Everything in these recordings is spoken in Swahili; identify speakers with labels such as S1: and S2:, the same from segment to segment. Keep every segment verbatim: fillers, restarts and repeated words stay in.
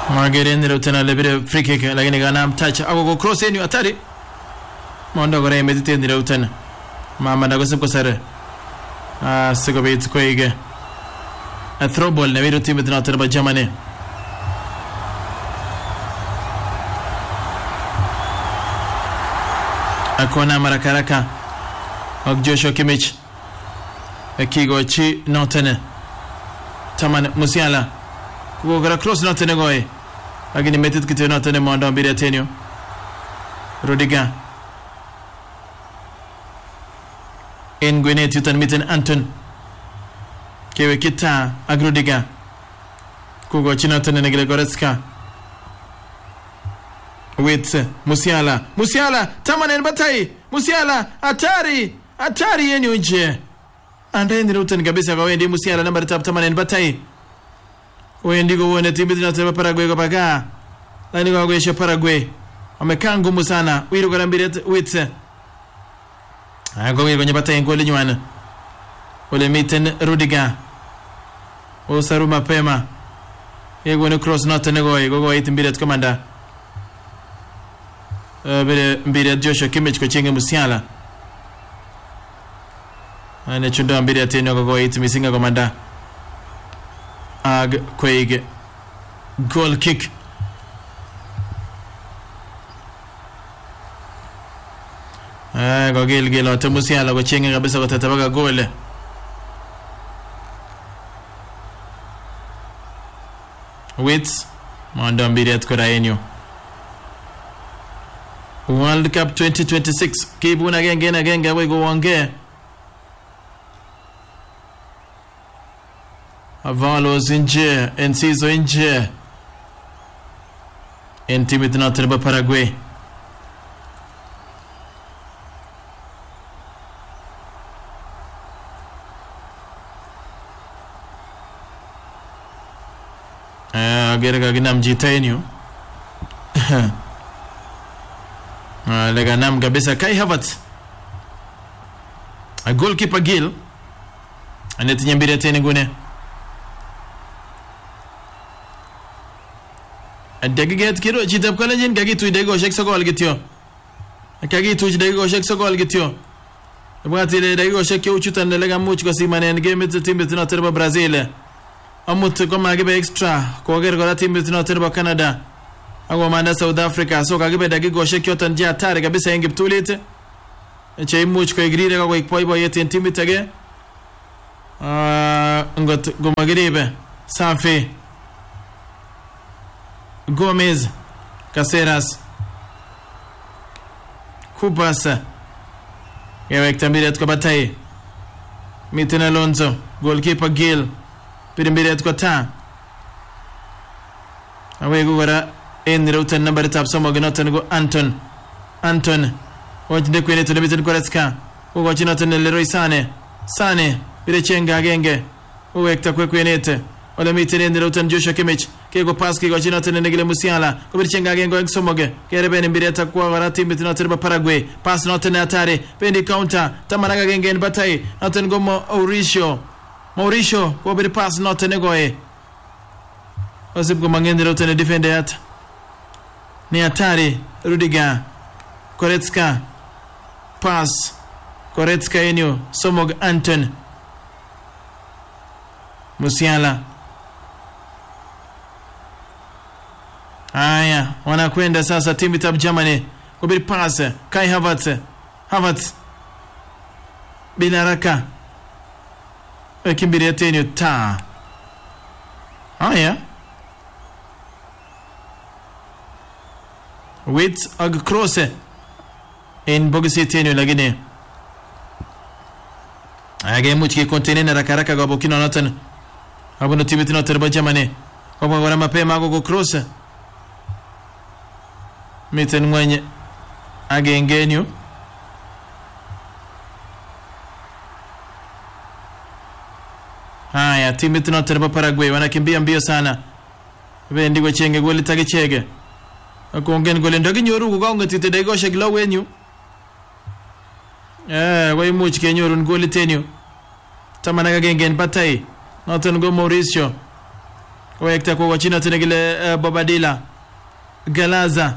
S1: Magere ndiro tena lebire free kick lakini kana touch ako cross yenu atari mondo gore medite ndiro tena mama ndago sibko sare ah siko bit koige a throw ball na biro timu tena tena Germany akona marakaraka ak Joshua Kimmich akigo chi notene taman Musiala kugo gara cross notene goe lakini metit kitu notene mondo mbire tenio Rudiger en Gwinet yutan miten Anton kewe kita ak Rudiger kugo chi notene negele Goretzka wait Musiala Musiala taman batai Musiala atari atari yeni unje anda ndi rutan kabisa kwa wendi Musiala namba tatu taman batai wendi go wone timu zinateba Paraguay kwa paga lani kwa kwesha Paraguay amekaa ngumu sana wiro kwa mbire wait ago wiro kwenye batai ngole nywana ole miten Rudiger osaru mapema yego ne cross not nego go go itimbire komanda bere mbire Joshua Kimmich ko chinge Musiala ane chunda mbire teno ko go it misinga komanda ag koige goal kick ah go gel gelo to Musiala ko chinge kabisa ko tatabaga goal wits manda mbire ko raenyo World Cup twenty twenty-six kibuna genge na genge we go wange avalo zinje ensizo inje entimit na terba Paraguay eh agera ginam jitainyo Uh, lega nam kabisa Kai Havertz a goalkeeper Gil anetinya mbire tena ngune adagiget kiro chitab kala jin gagi tu dego shek sokol gityo kagi tu dego shek sokol gityo bwati le dego shek yo chutan lega much ko simanen game team tena terba Brazil amut ko magebe extra ko ger ko team tena terba Canada Ago manda South Africa so kagibe dagigo shekyotan je atare kabisa yengi ptulite che much ko igrire ko ikpoi boy yeten timitege ah ngot gomagribe safi Gomez Caceres Kubasa yewek tambiret ko batai miten Alonso goalkeeper Gil pirimbiret ko ta awe gora en routen number tap somo gnoten go Anton Anton wajde kwene to lebiten Goretzka o wajinoten Leroy Sane Sane bire chenga genge o wekta kwe kwenete ole miten en routen Joshua Kimmich ke go pass ke wajinoten negele Musiala ko bire chenga genge en somoge kere bene bire ta kwa warati mitinoten ba Paraguay pass noten atare bendi counter tamaraga genge en batai noten go Mauricio Mauricio ko bire pass noten goe osib go mangende routen defender at ni atari Rudiger Goretzka pass Goretzka enyo somog Anton Musiala aya wanakwenda sasa timu tab Germany kubiri pass Kai Havertz Havertz binaraka ekimbiri tenyo ta aya with ag cross in bogisi tenyo lagine age muchki kontinena rakaraka go bokino notan abuno tibitino terba Germany ko ngora mapema go cross miten mwenye age ngenyo haya tibitino terba Paraguay wanakimbia mbio sana bendi go chenge goli tage chege akongen gole ndogi nyoru ko gonga tite dego shegla wenyu eh way much ke nyoru ngoli tenyo tamana ga gengen batai noton go Mauricio Kowekta kokochi noton nekile uh, Bobadilla Galaza.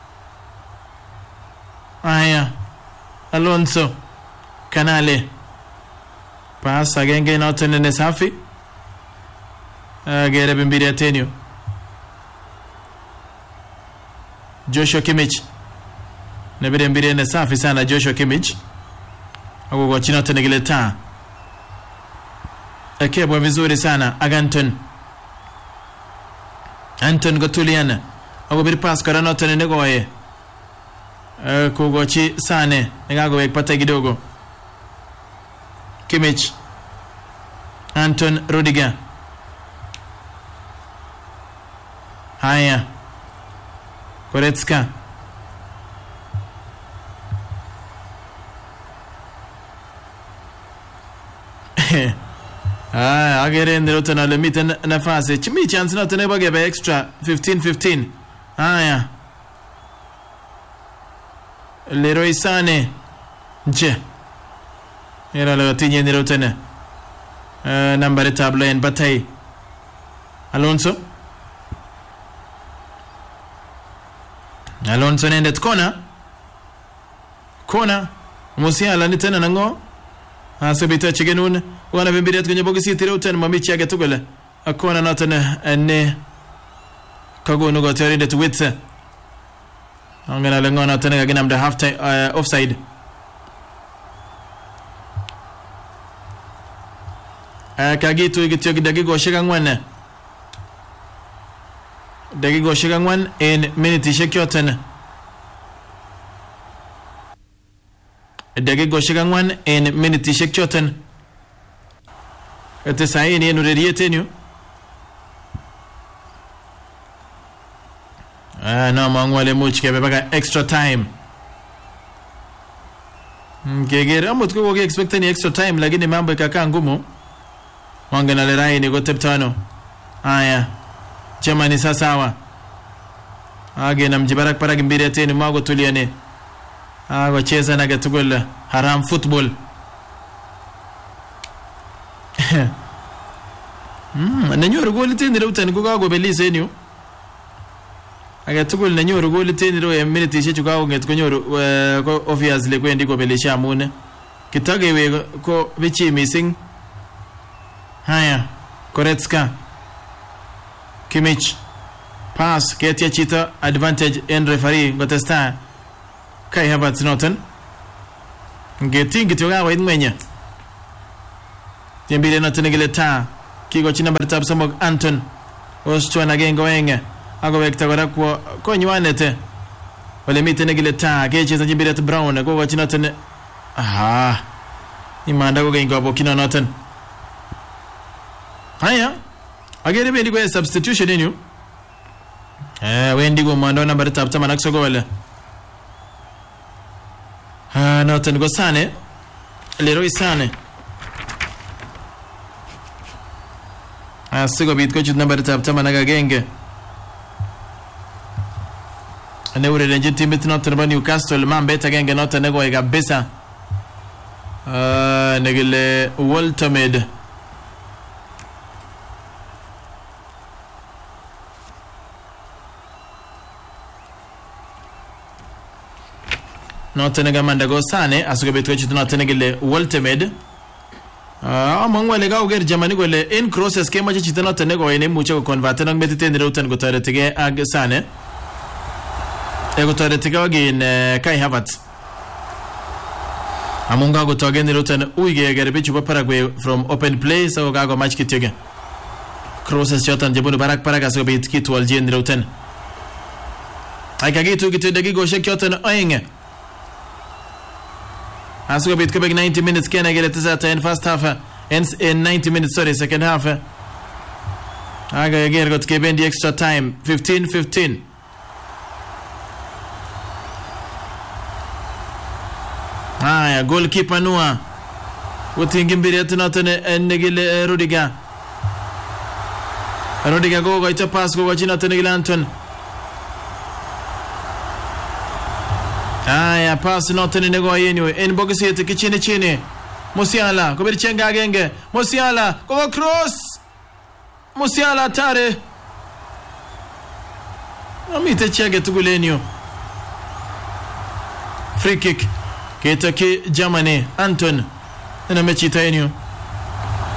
S1: Aya Alonso Canale. Pass agenge noton ne safi. Agere bimbiri atenyo. Joshua Kimmich. Nebere mbiri ne safi sana Joshua Kimmich. Ako kwa china tenegile taa. Akebwa vizuri sana Aganton. Anton Gotuliana. Ako biri pass kwa rano tene negoye. Kugochi Sane. Negago wekpata kidogo. Kimmich. Anton Rudiger. Haya. Goretzka. Ah, agere ndero tena le miten nafasi. Chimi chance na tena bagebe extra fifteen fifteen. Haya. Leroy Sane. Je. Era la tinye ndero tena. Uh, number table en Batay. Alonso. Alonso nendet kona. Kona. Musiala ni tena nango. Asabita chigenun. Wana bimbiriat kwenye bogisi tirutan mamichi age tugule. Akona notana ne. Kago nugo teori det witse. Angana lengona tena ginam the half time uh, offside. Uh, kagitu igityo dagigo shigangwan. Dagigo shigangwan in minute shekyotan. Dagigo shigangwan in minute shekyotan. Ete sahi ni enureriye tenyo. Ah, no mangwale much kebe baka extra time. Ngegere amut ko woge expect ni extra time lakini mambo ikakaa ngumu. Wangana lerai ni gote tano. Aya. Chema ni sasawa. Age na mjibarak para gimbire teni mago tuliane. Ago cheza na gatugol haram football. Mm, nanyoru goli teni ro tani ko gago belise niu. Aga tugol nanyoru goli teni ro ya minute ishe chuka nget ko nyoru ko obviously ko ndiko belisha mune. Kitage we ko bichi missing. Haya, Goretzka. Kimmich. Pass, ketia chita advantage in referee Gotesta. Kai Havertz noten. Getting gitoga wa idmenya. Yembile noten geleta. Kigo china bartab samog Anton. Oschwana gengo enge. Ago wekta gora ko ko nywanete. Wale mitene geleta keche zanjibile at Brown go wachina noten. Aha. Imanda go gengo abokina noten. Haya. Agere bendi kwa substitution enu. Eh, wendi go mando na bartab tama naksogo wale. Ah, noten go Sane. Leroy Sane. Ah, sigo bit ko chutna bartab tama naga genge. Ane ure renji timit noten ba Newcastle mambeta genge noten nego ega besa. Ah, negile Waltermed. Notene gamanda go Sane asugo betwe chitu notene gele Waltermed. Ah mangwale ga uger jamani gole in crosses kema chitu notene go ene muche ko convert nang betite ndere utan go tare tege ag Sane. E go tare tege again Kai Havertz. Amunga go toge ndere utan uige gere bichu pa Paraguay from open play so ga go match kitege. Crosses chotan jebunu barak paraga so bit kitu alje ndere utan. Ai kage tu kitu degi go shekyotan oinge. Asuka bit kabek ninety minutes kena gele tizata in first half in, in ninety minutes sorry second half aga again got given the extra time fifteen fifteen. Aya goalkeeper Noah utingi mbiri atinatene negile Rudiger. Rudiger go go ita pass go wachina tenegile Anton. Aya pass noten nego yenyu en bogisi yete kichini chini. Musiala ko bir chenga genge. Musiala ko cross. Musiala tare amite chage tugulenyo. Free kick ketoke Germany. Anton ina mechi ta enyo